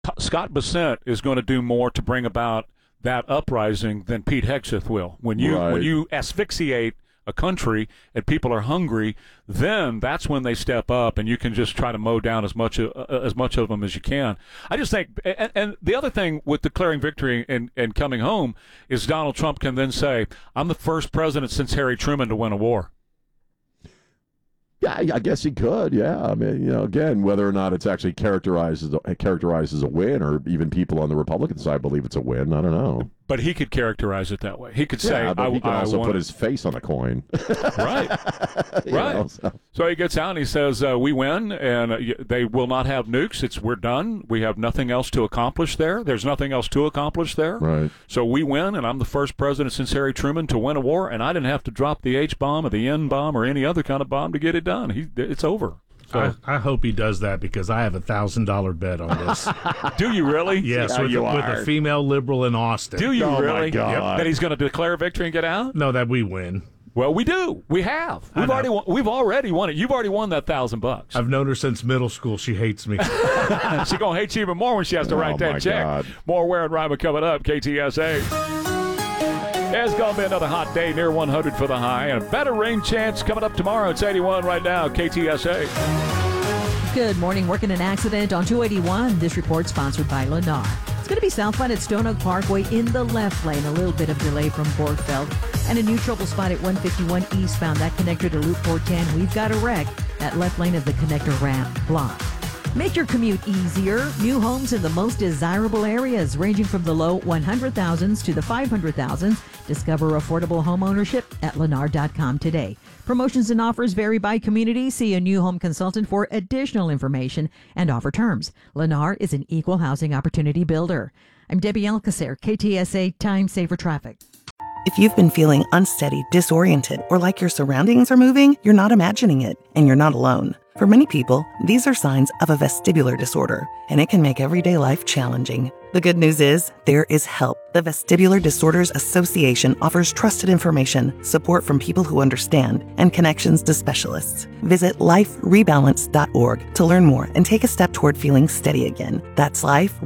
Scott Bessent is going to do more to bring about that uprising than Pete Hegseth will. When you asphyxiate a country and people are hungry, then that's when they step up, and you can just try to mow down as much of them as you can. I just think, and the other thing with declaring victory and coming home is Donald Trump can then say, "I'm the first president since Harry Truman to win a war." Yeah, I guess he could. Yeah, I mean, again, whether or not it's actually characterized as a win, or even people on the Republican side believe it's a win, I don't know. But he could characterize it that way. He could say, but he can also put his face on the coin. Right. Right. So he gets out and he says, we win, and they will not have nukes. We're done. We have nothing else to accomplish there. There's nothing else to accomplish there. Right. So we win, and I'm the first president since Harry Truman to win a war, and I didn't have to drop the H-bomb or the N-bomb or any other kind of bomb to get it done. It's over. So, I hope he does that, because I have $1,000 bet on this. Do you really? Yes, with a female liberal in Austin. Do you really? My God. Yep. That he's going to declare victory and get out? No, that we win. Well, we do. We have. We've already won it. You've already won that $1,000. I've known her since middle school. She hates me. She's going to hate you even more when she has to write that check. God. More Ware and Ryman coming up. KTSA. It's going to be another hot day, near 100 for the high, and a better rain chance coming up tomorrow. It's 81 right now, KTSA. Good morning. Working an accident on 281. This report sponsored by Lennar. It's going to be southbound at Stone Oak Parkway in the left lane. A little bit of delay from Borgfeld. And a new trouble spot at 151 eastbound. That connector to Loop 410. We've got a wreck. That left lane of the connector ramp blocked. Make your commute easier. New homes in the most desirable areas, ranging from the low 100,000s to the 500,000s. Discover affordable home ownership at Lennar.com today. Promotions and offers vary by community. See a new home consultant for additional information and offer terms. Lennar is an equal housing opportunity builder. I'm Debbie Alcacer, KTSA Time Saver Traffic. If you've been feeling unsteady, disoriented, or like your surroundings are moving, you're not imagining it, and you're not alone. For many people, these are signs of a vestibular disorder, and it can make everyday life challenging. The good news is, there is help. The Vestibular Disorders Association offers trusted information, support from people who understand, and connections to specialists. Visit liferebalance.org to learn more and take a step toward feeling steady again. That's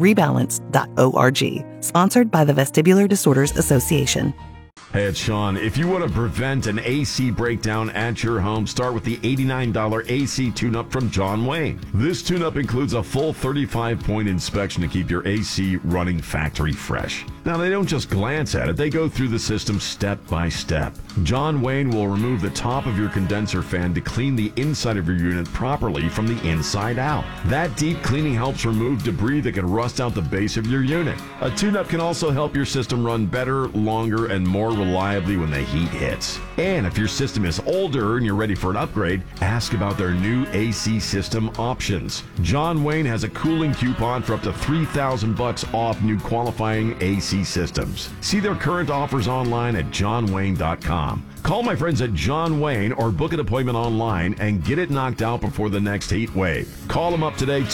liferebalance.org. Sponsored by the Vestibular Disorders Association. Hey, it's Sean. If you want to prevent an AC breakdown at your home, start with the $89 AC tune-up from John Wayne. This tune-up includes a full 35-point inspection to keep your AC running factory fresh. Now, they don't just glance at it, they go through the system step by step. John Wayne will remove the top of your condenser fan to clean the inside of your unit properly from the inside out. That deep cleaning helps remove debris that can rust out the base of your unit. A tune-up can also help your system run better, longer, and more reliably when the heat hits. And if your system is older and you're ready for an upgrade, ask about their new AC system options. John Wayne has a cooling coupon for up to $3,000 off new qualifying AC systems. See their current offers online at johnwayne.com. Call my friends at John Wayne or book an appointment online and get it knocked out before the next heat wave. Call them up today,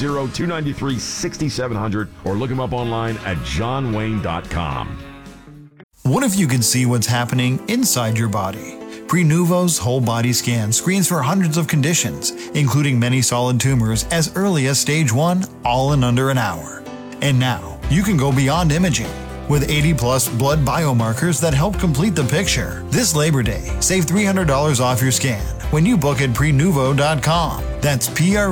210-293-6700, or look them up online at johnwayne.com. What if you could see what's happening inside your body? Prenuvo's whole body scan screens for hundreds of conditions, including many solid tumors as early as stage 1, all in under an hour. And now, you can go beyond imaging with 80-plus blood biomarkers that help complete the picture. This Labor Day, save $300 off your scan when you book at Prenuvo.com. That's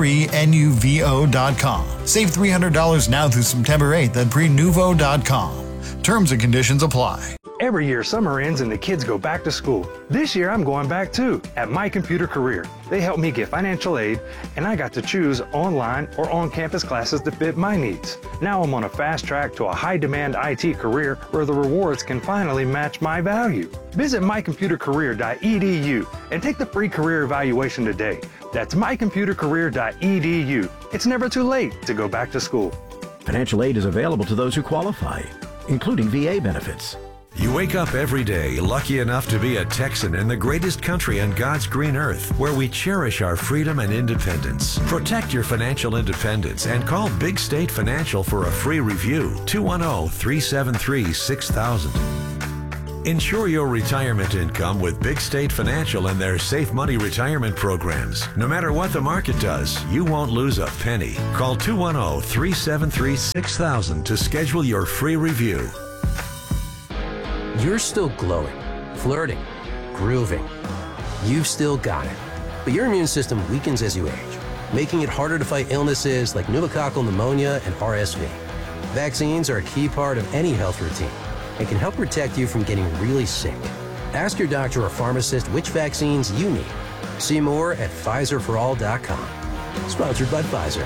Prenuvo.com. Save $300 now through September 8th at Prenuvo.com. Terms and conditions apply. Every year, summer ends and the kids go back to school. This year, I'm going back too, at My Computer Career. They helped me get financial aid, and I got to choose online or on-campus classes that fit my needs. Now I'm on a fast track to a high-demand IT career where the rewards can finally match my value. Visit mycomputercareer.edu and take the free career evaluation today. That's mycomputercareer.edu. It's never too late to go back to school. Financial aid is available to those who qualify, including VA benefits. You wake up every day lucky enough to be a Texan in the greatest country on God's green earth, where we cherish our freedom and independence. Protect your financial independence and call Big State Financial for a free review. 210-373-6000. Ensure your retirement income with Big State Financial and their Safe Money retirement programs. No matter what the market does, you won't lose a penny. Call 210-373-6000 to schedule your free review. You're still glowing, flirting, grooving. You've still got it. But your immune system weakens as you age, making it harder to fight illnesses like pneumococcal pneumonia and RSV. Vaccines are a key part of any health routine and can help protect you from getting really sick. Ask your doctor or pharmacist which vaccines you need. See more at PfizerForAll.com. Sponsored by Pfizer.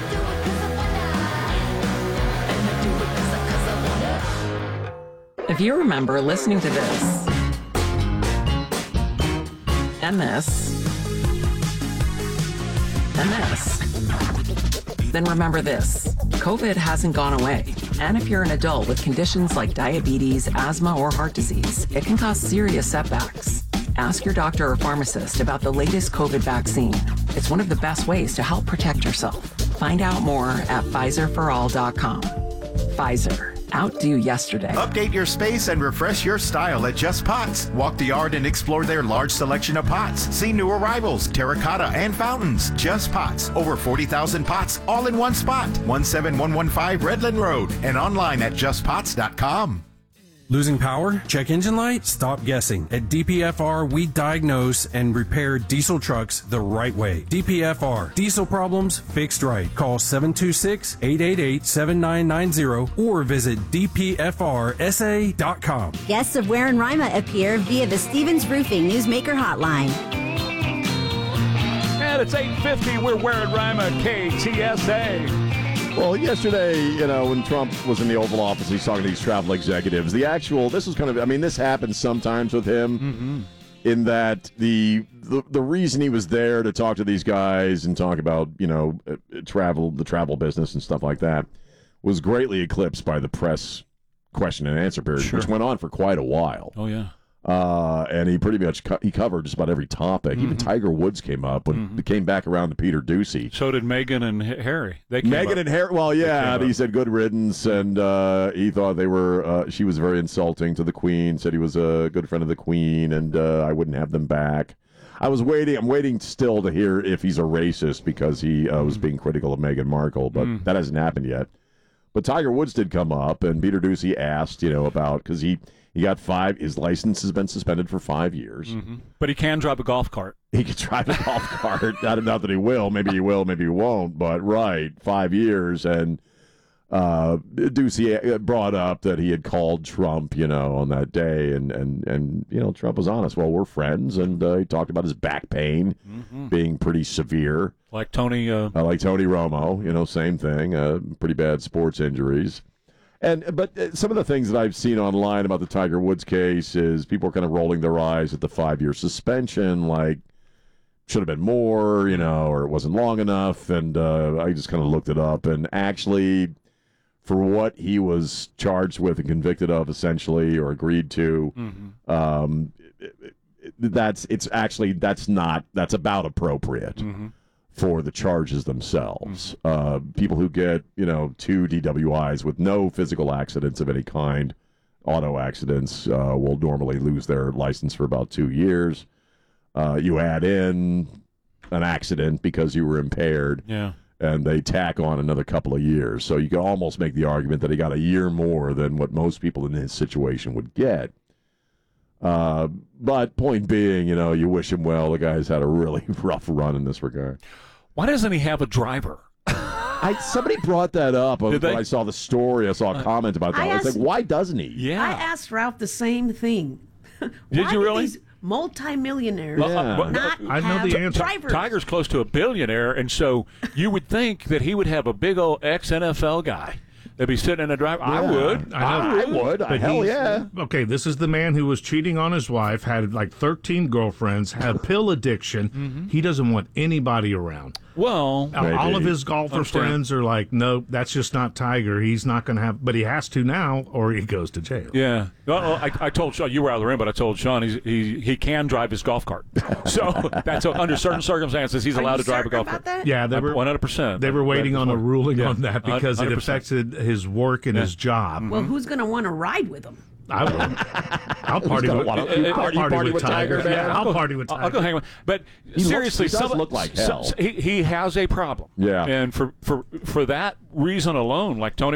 If you remember listening to this and this and this, then remember this. COVID hasn't gone away. And if you're an adult with conditions like diabetes, asthma, or heart disease, it can cause serious setbacks. Ask your doctor or pharmacist about the latest COVID vaccine. It's one of the best ways to help protect yourself. Find out more at PfizerForAll.com. Pfizer. Outdo yesterday. Update your space and refresh your style at Just Pots. Walk the yard and explore their large selection of pots. See new arrivals, terracotta, and fountains. Just Pots. Over 40,000 pots, all in one spot. 17115 Redland Road and online at justpots.com. Losing power? Check engine light? Stop guessing. At DPFR, we diagnose and repair diesel trucks the right way. DPFR. Diesel problems fixed right. Call 726-888-7990 or visit dpfrsa.com. Guests of Ware and Rima appear via the Stevens Roofing Newsmaker Hotline. And it's 8:50. We're Ware and Rima, KTSA. Well, yesterday, when Trump was in the Oval Office, he's talking to these travel executives. This was kind of, this happens sometimes with him, in that the reason he was there to talk to these guys and talk about, the travel business and stuff like that, was greatly eclipsed by the press question and answer period, which went on for quite a while. Oh, yeah. And he pretty much he covered just about every topic. Even Tiger Woods came up when he came back around to Peter Doocy. So did Meghan and Harry. Meghan and Harry. Well, yeah, he said good riddance, and he thought they were. She was very insulting to the Queen. Said he was a good friend of the Queen, and I wouldn't have them back. I'm waiting still to hear if he's a racist because he was being critical of Meghan Markle, but that hasn't happened yet. But Tiger Woods did come up, and Peter Doocy asked, about because he got 5. His license has been suspended for 5 years. But he can drive a golf cart. He can drive a golf cart. Not that he will. Maybe he will. Maybe he won't. But 5 years. And Doocy brought up that he had called Trump, on that day, and Trump was honest. Well, we're friends, and he talked about his back pain being pretty severe. Like Tony. Like Tony Romo. Same thing. Pretty bad sports injuries. But some of the things that I've seen online about the Tiger Woods case is people are kind of rolling their eyes at the 5-year suspension, like should have been more, or it wasn't long enough. And I just kind of looked it up, and actually, for what he was charged with and convicted of, essentially, or agreed to, that's about appropriate. For the charges themselves. People who get, 2 DWIs with no physical accidents of any kind, auto accidents, will normally lose their license for about 2 years. You add in an accident because you were impaired, and they tack on another couple of years. So you can almost make the argument that he got a year more than what most people in his situation would get. But point being, you wish him well. The guy's had a really rough run in this regard. Why doesn't he have a driver? Somebody brought that up when I saw the story. I saw a comment about that. I was like, why doesn't he? Yeah. I asked Ralph the same thing. Did you really? These multimillionaires not I know the answer. drivers? Tiger's close to a billionaire, and so you would think that he would have a big old ex-NFL guy. They'd be sitting in a driver. Yeah. I would. Hell yeah. Okay, this is the man who was cheating on his wife, had like 13 girlfriends, had pill addiction. He doesn't want anybody around. Well, all of his golfer friends are like, nope, that's just not Tiger. He's not going to have, but he has to now, or he goes to jail. Yeah. Well, I told Sean, you were out of the room, but I told Sean he can drive his golf cart. So that's under certain circumstances he's allowed to drive a golf cart. That? Yeah, they were 100%. They were waiting on a ruling on that because 100%. It affected his work and his job. Well, who's going to want to ride with him? I will. I'll party with Tiger. Man? I'll party with Tiger. I'll go hang with. But seriously, he does look like hell. He has a problem. Yeah. And for that reason alone, like Tony